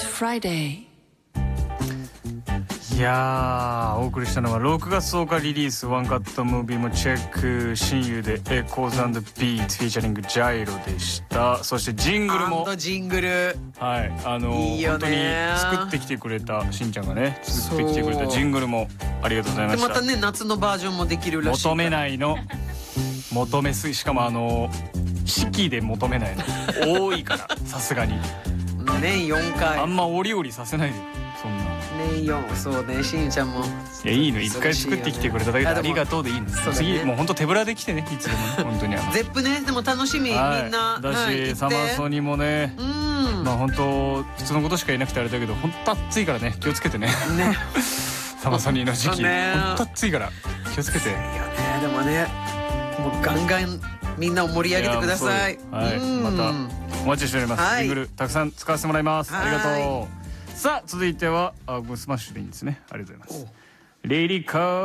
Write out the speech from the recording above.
Friday。 いやー、お送りしたのは6月10日リリースワンカットムービーもチェック親友でエコーズ&ビーツフィーチャリングジャイロでした。そしてジングルもジングル、 はい、いいよね、本当に作ってきてくれたしんちゃんがね作ってきてくれたジングルもありがとうございました。 でまたね夏のバージョンもできるらしい。 求めないの求めすぎ、しかも四季で求めないの多いからさすがに年4回あんま折々させないでそんな。 年4、そうね、しんちゃんもいやいいの、一回作ってきてくれただけでありがとうでいいの。次もう本当手ぶらで来てね、いつでも本当にゼップね、でも楽しみ、みんなだし、サマソニもね、まあ本当普通のことしかいなくてあれだけど、本当暑いからね、気をつけてね。サマソニの時期本当暑いから気をつけて。いいよね。 でもね、もうガンガンみんなを盛り上げてください。 はい、またお待ちしております。ジングルたくさん使わせてもらいます。ありがとう。さあ続いてはスマッシュでいいんですね。ありがとうございます。レイリカ